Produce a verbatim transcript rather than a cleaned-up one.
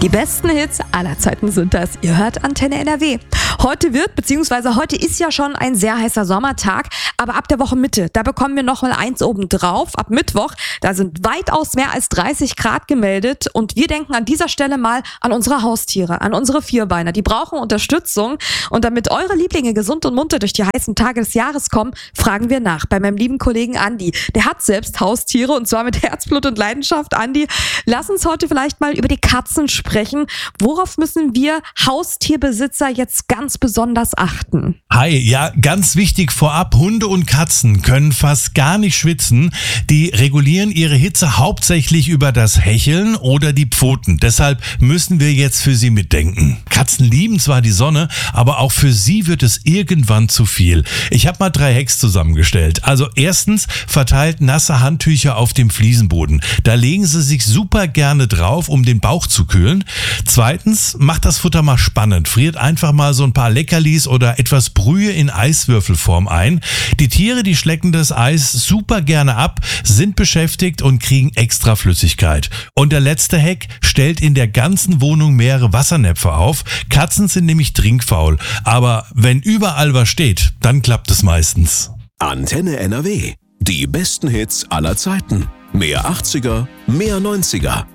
Die besten Hits aller Zeiten sind das. Ihr hört Antenne N R W. Heute wird, beziehungsweise heute ist ja schon ein sehr heißer Sommertag, aber ab der Woche Mitte, da bekommen wir noch mal eins obendrauf. Ab Mittwoch, da sind weitaus mehr als dreißig Grad gemeldet und wir denken an dieser Stelle mal an unsere Haustiere, an unsere Vierbeiner. Die brauchen Unterstützung und damit eure Lieblinge gesund und munter durch die heißen Tage des Jahres kommen, fragen wir nach bei meinem lieben Kollegen Andi. Der hat selbst Haustiere und zwar mit Herzblut und Leidenschaft. Andi, lass uns heute vielleicht mal über die Katzen sprechen. Worauf müssen wir Haustierbesitzer jetzt ganz besonders achten? Hi, ja, ganz wichtig vorab, Hunde und Katzen können fast gar nicht schwitzen. Die regulieren ihre Hitze hauptsächlich über das Hecheln oder die Pfoten. Deshalb müssen wir jetzt für sie mitdenken. Katzen lieben zwar die Sonne, aber auch für sie wird es irgendwann zu viel. Ich habe mal drei Hacks zusammengestellt. Also erstens, verteilt nasse Handtücher auf dem Fliesenboden. Da legen sie sich super gerne drauf, um den Bauch zu kühlen. Zweitens, macht das Futter mal spannend. Friert einfach mal so ein paar Leckerlis oder etwas Brühe in Eiswürfelform ein. Die Tiere, die schlecken das Eis super gerne ab, sind beschäftigt und kriegen extra Flüssigkeit. Und der letzte Hack, stellt in der ganzen Wohnung mehrere Wassernäpfe auf. Katzen sind nämlich trinkfaul. Aber wenn überall was steht, dann klappt es meistens. Antenne N R W. Die besten Hits aller Zeiten. Mehr achtziger, mehr neunziger.